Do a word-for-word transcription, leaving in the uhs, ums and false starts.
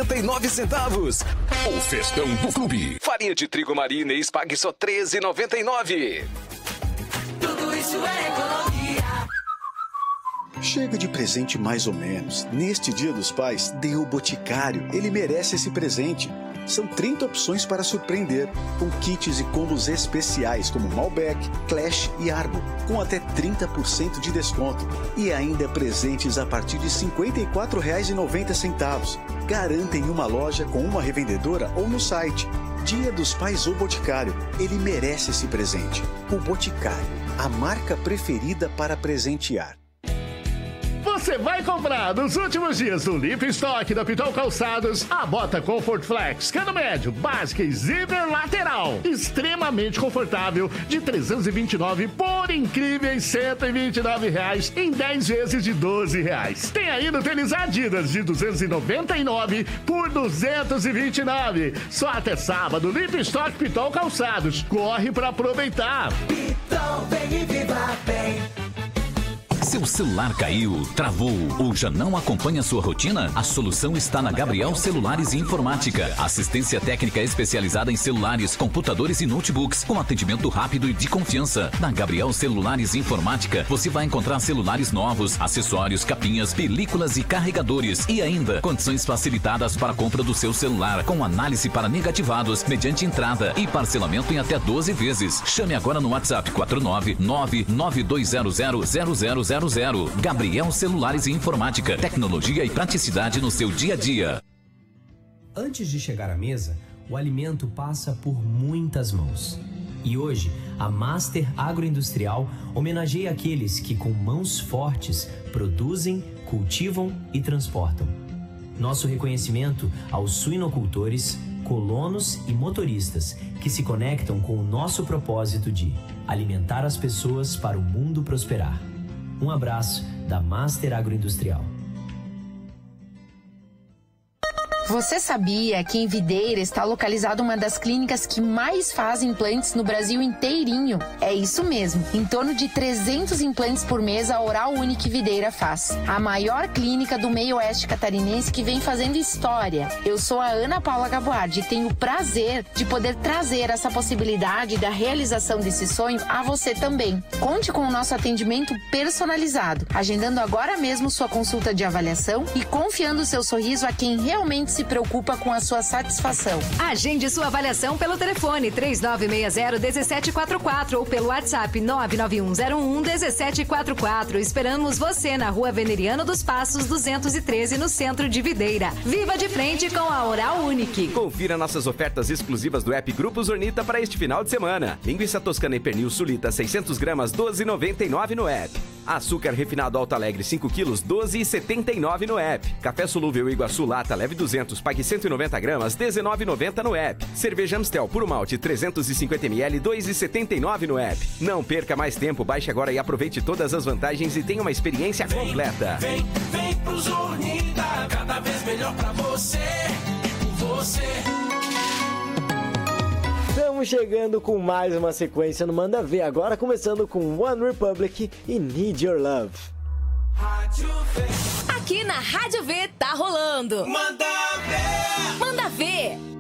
noventa e nove centavos. O festão do clube. Farinha de trigo Marinês pague só treze reais e noventa e nove centavos. Tudo isso é economia. Chega de presente mais ou menos. Neste Dia dos Pais, dê o Boticário. Ele merece esse presente. São trinta opções para surpreender, com kits e combos especiais como Malbec, Clash e Argo, com até trinta por cento de desconto. E ainda presentes a partir de cinquenta e quatro reais e noventa centavos. Garanta em uma loja com uma revendedora ou no site. Dia dos Pais ou Boticário. Ele merece esse presente. O Boticário, a marca preferida para presentear. Você vai comprar nos últimos dias do Limpo Estoque da Pitol Calçados a bota Comfort Flex, cano médio, básica e zíper lateral. Extremamente confortável, de trezentos e vinte e nove reais por incríveis cento e vinte e nove reais em dez vezes de doze reais. Tem ainda o tênis Adidas de duzentos e noventa e nove reais por duzentos e vinte e nove reais. Só até sábado, Limpo Estoque Pitol Calçados. Corre pra aproveitar. Pitol, vem e viva bem. Seu celular caiu, travou ou já não acompanha sua rotina? A solução está na Gabriel Celulares e Informática. Assistência técnica especializada em celulares, computadores e notebooks, com atendimento rápido e de confiança. Na Gabriel Celulares e Informática, você vai encontrar celulares novos, acessórios, capinhas, películas e carregadores. E ainda, condições facilitadas para a compra do seu celular, com análise para negativados, mediante entrada e parcelamento em até doze vezes. Chame agora no WhatsApp quatro nove nove nove dois zero zero zero zero zero zero. Gabriel Celulares e Informática. Tecnologia e praticidade no seu dia a dia. Antes de chegar à mesa, o alimento passa por muitas mãos. E hoje, a Master Agroindustrial homenageia aqueles que, com mãos fortes, produzem, cultivam e transportam. Nosso reconhecimento aos suinocultores, colonos e motoristas que se conectam com o nosso propósito de alimentar as pessoas para o mundo prosperar. Um abraço da Master Agroindustrial. Você sabia que em Videira está localizada uma das clínicas que mais fazem implantes no Brasil inteirinho? É isso mesmo, em torno de trezentos implantes por mês a Oral Unique Videira faz. A maior clínica do meio oeste catarinense que vem fazendo história. Eu sou a Ana Paula Gaboardi e tenho o prazer de poder trazer essa possibilidade da realização desse sonho a você também. Conte com o nosso atendimento personalizado, agendando agora mesmo sua consulta de avaliação e confiando seu sorriso a quem realmente se preocupa com a sua satisfação. Agende sua avaliação pelo telefone três nove seis zero um sete quatro quatro ou pelo WhatsApp nove nove um zero um um sete quatro quatro. Esperamos você na Rua Veneriano dos Passos duzentos e treze, no centro de Videira. Viva de frente com a Oral Unique. Confira nossas ofertas exclusivas do app Grupo Zornita para este final de semana. Linguiça toscana e pernil sulita seiscentos gramas, doze reais e noventa e nove centavos no app. Açúcar refinado Alto Alegre cinco quilos, doze reais e setenta e nove centavos no app. Café solúvel Iguaçu Lata Leve duzentos, pague cento e noventa gramas, dezenove reais e noventa centavos no app. Cerveja Amstel Puro Malte trezentos e cinquenta mililitros, dois reais e setenta e nove centavos no app. Não perca mais tempo, baixe agora e aproveite todas as vantagens e tenha uma experiência vem, completa. Vem, vem pro Zornita, cada vez melhor pra você, você. Estamos chegando com mais uma sequência no Manda Ver, agora começando com One Republic e Need Your Love. Aqui na Rádio V tá rolando Manda Ver! Manda Ver!